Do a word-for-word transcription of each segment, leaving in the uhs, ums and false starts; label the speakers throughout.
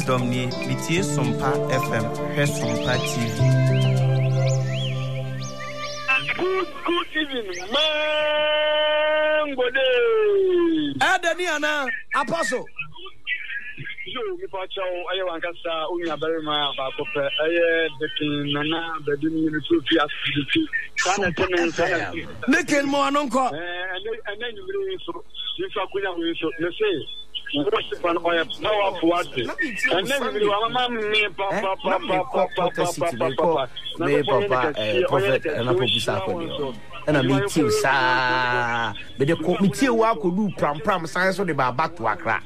Speaker 1: wisdom ni bitie Sompa F M, he Sompa T V.
Speaker 2: Good, good evening, man. Good day.
Speaker 3: Adeniana, Apostle.
Speaker 2: Yo, mi pa chao aye wankasa unya berima ba ko pe aye dekin nana bedini ni so fi asiti kana tenen kana
Speaker 3: Nekel mo anonko
Speaker 2: eh ene nyimiri so ni so akunya ho so ne say worship and oil powerful and then nyimiri wa mama mi pa pa pa pa pa pa pa pa
Speaker 3: me papa eh prophet na popisa akodi na me tiu sa be de ko me tiu wa akodu pram pram san so de ba bato akra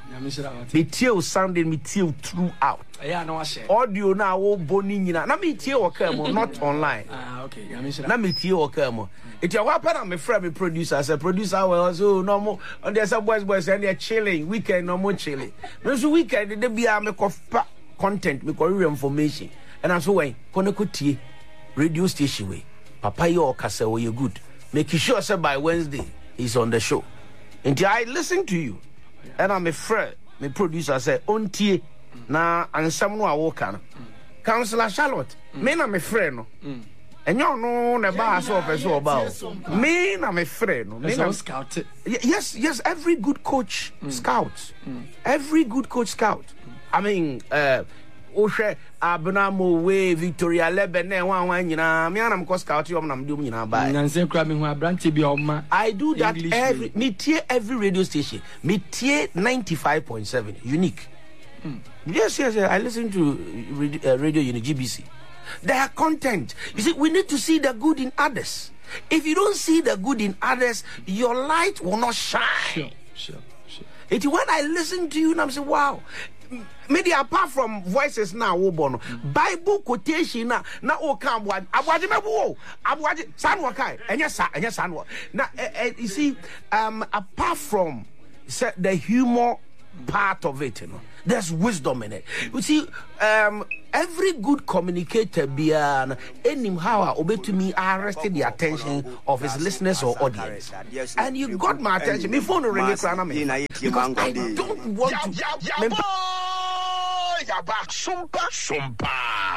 Speaker 3: me tiu sounding me tiu throughout
Speaker 4: yeah no share
Speaker 3: audio na wo boni nyina na me tiu waka mo not online
Speaker 4: ah okay ya me share
Speaker 3: na me tiu waka mo it ya wapa na me friend me producer as a producer well so no mo on there some boys boys and they chilling weekend no more chilling no so weekend dey bia me ko content me ko information and so when kono ko tie radio station way papa yo kasa we good make sure say by Wednesday he's on the show and I listen to you and I'm a friend me producer say ontie na ansam no awoka no Councillor Charlotte me na me friend no and you know na ba so person about me na me friend no me na
Speaker 4: scout
Speaker 3: yes yes every good coach mm. scouts mm. every good coach scout mm. I mean uh Oshe Abnamo way Victoria Lebene one one nyina me anam ko scout yom nam dum nyina ba
Speaker 4: nyanse kra me hu abrante bi oma
Speaker 3: I do that English every way. Me tie every radio station me tie ninety-five point seven unique mm. yes yes I listen to uh, radio unit G B C. Their content, you see, we need to see the good in others. If you don't see the good in others, your light will not shine.
Speaker 4: Sure, sure, sure.
Speaker 3: It's when I listen to you and I'm saying, wow. Maybe apart from voices now, mm. Bible quotation now, now oh come one, Abwaji mebu, Abwaji sanwakai, and yes, and yes, sanwa. Now, you see, um, apart from the humor part of it, you know, there's wisdom in it. You see, um, every good communicator, beyond any how obey to me, arrested the attention of his listeners or audience, and you got my attention before the ring because I don't want to.
Speaker 5: Yaba Sumpa Sumpa.